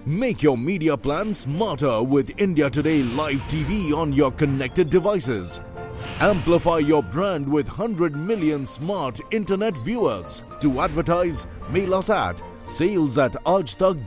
Make your media plan smarter with India Today Live TV on your connected devices. Amplify your brand with 100 million smart internet viewers. To advertise, mail us at sales@aajtak.com.